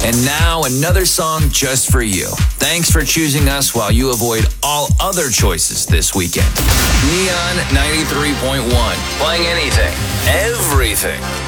And now another song just for you. Thanks for choosing us while you avoid all other choices this weekend. Neon 93.1. Playing anything, everything.